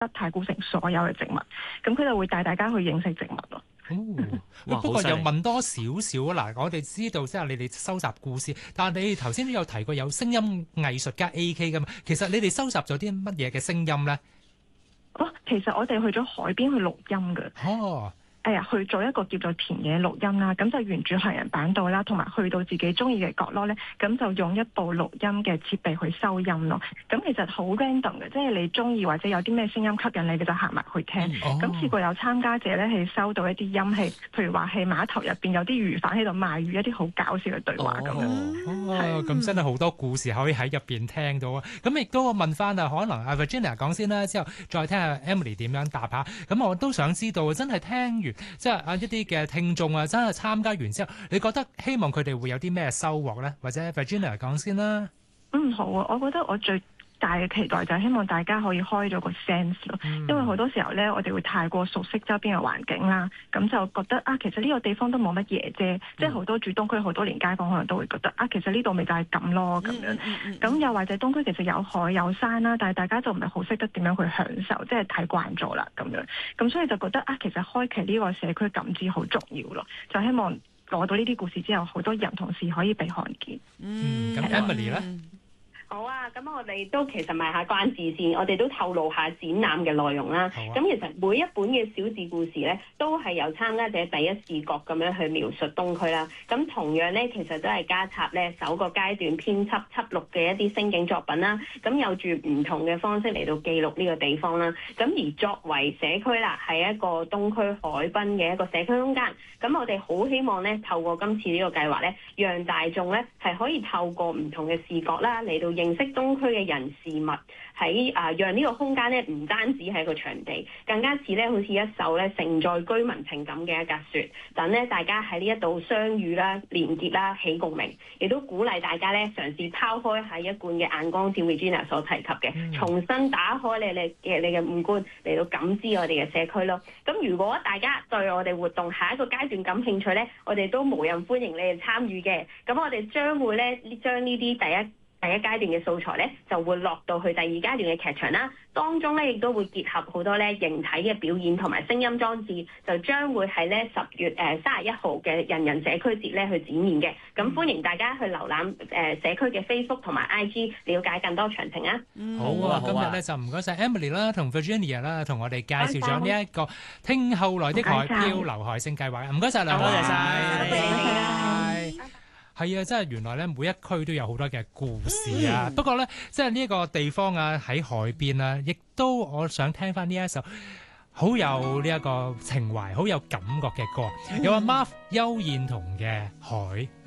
太古城所有嘅植物，咁佢就會帶大家去認識植物咯。 不過又問多少少啊！嗱，我哋知道即係你哋收集故事，但係你哋頭先都有提過有聲音藝術家 AK 噶嘛？其實你哋收集咗啲乜嘢嘅聲音咧？ 其實我哋去咗海邊去錄音嘅。去做一個叫做田野錄音啦，咁就沿住行人板道啦，同埋去到自己中意嘅角落咧，咁就用一部錄音嘅設備去收音咯。咁其實好 random 嘅，即係你中意或者有啲咩聲音吸引你，你就行埋去聽。咁試過有參加者咧係收到一啲音係，譬如話係碼頭入邊有啲魚販喺度賣魚，一啲好搞笑嘅對話咁樣。 咁真係好多故事可以喺入邊聽到啊！咁亦都我問翻啊，可能阿 Virginia 講先啦，之後再聽下 Emily 點樣答下。咁我都想知道，真係聽完。即係一啲嘅聽眾啊，真係參加完之後，你覺得希望佢哋會有啲咩收穫咧？或者 Virginia 講先啦。 好啊，我覺得我最大嘅期待就係希望大家可以開咗個 sense 咯，因為好多時候咧，我哋會太過熟悉周邊嘅環境啦，咁就覺得其實呢個地方都冇乜嘢啫，即係好多住東區好多年街坊可能都會覺得其實呢度咪就係咁咯咁樣，咁又或者東區其實有海有山啦，但係大家就唔係好識得點樣去享受，即係睇慣咗啦咁樣，咁所以就覺得其實開啟呢個社區感知好重要咯，就希望攞到呢啲故事之後，好多人同事可以被看見。 咁 Emily 咧？ 好啊，咁我哋都其實賣下關子先，我哋都透露下展覽嘅內容啦。咁其實每一本嘅小誌故事咧，都係由參加者第一視角咁樣去描述東區啦。咁同樣咧，其實都係加插咧首個階段編輯輯錄嘅一啲聲景作品啦。咁有住唔同嘅方式嚟到記錄呢個地方啦。咁而作為社區啦，係一個東區海濱嘅一個社區空間。咁我哋好希望咧，透過今次呢個計劃咧，讓大眾咧係可以透過唔同嘅視角啦嚟到認識東區嘅人事物，喺讓呢個空間咧唔單止係一個場地，更加似咧好似一艘咧承載居民情感嘅一架船，等咧大家喺呢一度相遇啦、連結啦、起共鳴，亦都鼓勵大家咧嘗試拋開喺一貫嘅眼光，像 Virginia 所提及嘅，重新打開你嘅五官嚟到感知我哋嘅社區咯。咁如果大家對我哋活動下一個階段感興趣咧，我哋都無任歡迎你哋參與嘅。咁我哋將會咧將呢啲第一階段嘅素材咧，就會落到去第二階段嘅劇場啦。當中咧亦都會結合好多咧形體嘅表演同埋聲音裝置，就將會喺咧10月31號嘅人人社區節咧去展現嘅。咁歡迎大家去瀏覽社區嘅 Facebook 同埋 IG， 了解更多詳情啊！ 好啊，今日咧就唔該晒 Emily 啦，同 Virginia 啦，同我哋介紹咗呢一個聽後來的海漂流海星計劃。唔該晒兩位，多謝晒。係啊，真係原來咧每一區都有好多嘅故事啊！不過咧，即係呢一個地方啊，喺海邊啊，亦都我想聽翻呢一首好有呢一個情懷、好有感覺嘅歌，有阿 Marv 邱燕彤嘅《海》。